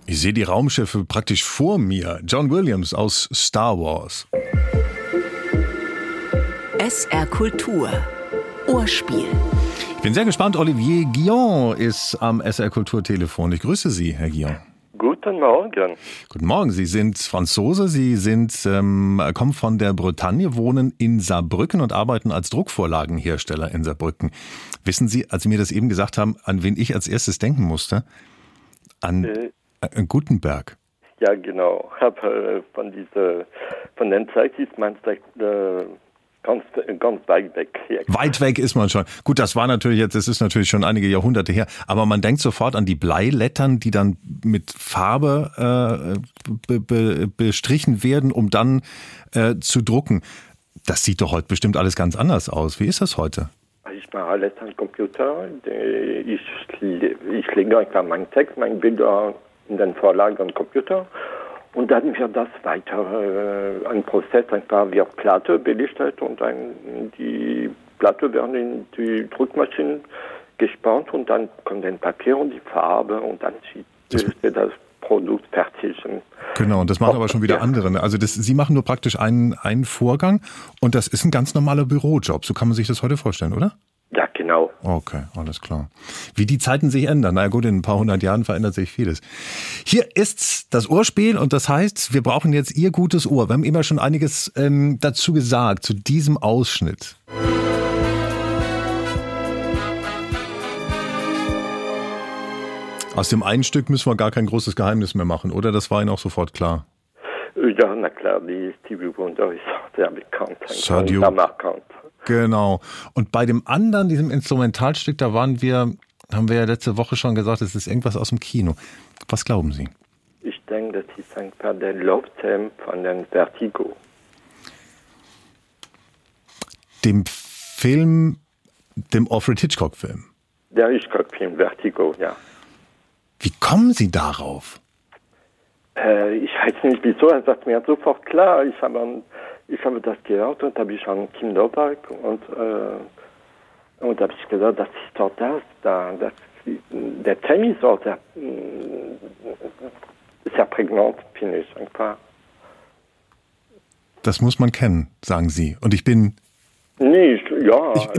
Ich sehe die Raumschiffe praktisch vor mir. John Williams aus Star Wars. SR Kultur. Ohrspiel. Ich bin sehr gespannt. Olivier Guillon ist am SR Kulturtelefon. Ich grüße Sie, Herr Guillon. Guten Morgen. Guten Morgen. Sie sind Franzose. Sie kommen von der Bretagne, wohnen in Saarbrücken und arbeiten als Druckvorlagenhersteller in Saarbrücken. Wissen Sie, als Sie mir das eben gesagt haben, an wen ich als erstes denken musste? An Gutenberg. Ja, genau. Von den Zeit ist man ganz weit weg. Ja. Weit weg ist man schon. Gut, das ist natürlich schon einige Jahrhunderte her, aber man denkt sofort an die Bleilettern, die dann mit Farbe bestrichen werden, um dann zu drucken. Das sieht doch heute bestimmt alles ganz anders aus. Wie ist das heute? Ich mache alles am Computer. Ich lege einfach meinen Text, meine Bilder in den Vorlagen am Computer. Und dann wird das weiter ein Prozess einfach wird Platte belichtet und die Platte werden in die Druckmaschine gespannt und dann kommt ein Papier und die Farbe und dann ist das Produkt fertig. Genau, und das machen aber schon wieder andere. Also Sie machen nur praktisch einen Vorgang und das ist ein ganz normaler Bürojob. So kann man sich das heute vorstellen, oder? Ja, genau. Okay, alles klar. Wie die Zeiten sich ändern. Na ja, gut, in ein paar hundert Jahren verändert sich vieles. Hier ist das Ohrspiel und das heißt, wir brauchen jetzt Ihr gutes Ohr. Wir haben immer schon einiges dazu gesagt, zu diesem Ausschnitt. Aus dem einen Stück müssen wir gar kein großes Geheimnis mehr machen, oder? Das war Ihnen auch sofort klar. Ja, na klar, die Stevie Wonder ist sehr bekannt. Sergio. Sehr markant. Genau. Und bei dem anderen, diesem Instrumentalstück, da haben wir ja letzte Woche schon gesagt, es ist irgendwas aus dem Kino. Was glauben Sie? Ich denke, das ist einfach der Love-Theme von den Vertigo. Dem Alfred Hitchcock-Film? Der Hitchcock-Film Vertigo, ja. Wie kommen Sie darauf? Ich weiß nicht wieso, es war mir sofort klar. Ich habe das gehört und habe ich an Kinderpark und habe ich gesagt, das ist doch der Thema ist auch sehr prägnant, finde ich einfach. Das muss man kennen, sagen Sie. Und ich bin... Nee, ja.